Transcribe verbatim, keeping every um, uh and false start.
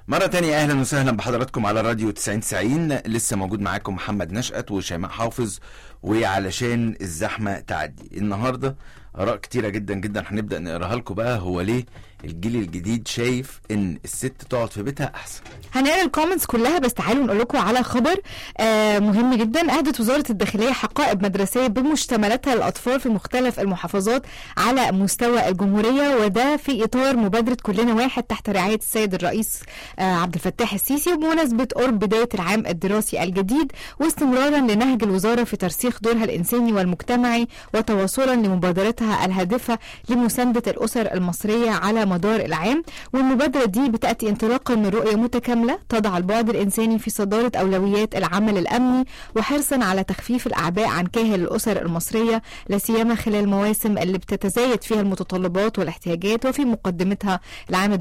مرة تانية أهلا وسهلا بحضراتكم على راديو تسعين تسعين. لسه موجود معاكم محمد نشأت وشيماء حافظ، وعلشان الزحمة تعدي النهاردة آراء كتيرة جدا جدا هنبدأ نقراها لكم. بقى هو ليه الجيل الجديد شايف ان الست تقعد في بيتها احسن؟ هنقرا الكومنتس كلها، بس تعالوا نقول لكم على خبر آه مهم جدا. اهدت وزاره الداخليه حقائب مدرسيه بمشتملاتها للاطفال في مختلف المحافظات على مستوى الجمهوريه، وده في اطار مبادره كلنا واحد تحت رعايه السيد الرئيس آه عبد الفتاح السيسي، وبمناسبه قرب بدايه العام الدراسي الجديد، واستمرارا لنهج الوزاره في ترسيخ دورها الانساني والمجتمعي، وتواصلا لمبادرتها الهادفه لمسانده الاسر المصريه على مدار العام. والمبادرة دي بتأتي انطلاقا من رؤية متكاملة تضع البعد الإنساني في صدارة أولويات العمل الأمني، وحرصا على تخفيف الأعباء عن كاهل الأسر المصرية، لا سيما خلال المواسم اللي بتتزايد فيها المتطلبات والاحتياجات، وفي مقدمتها العام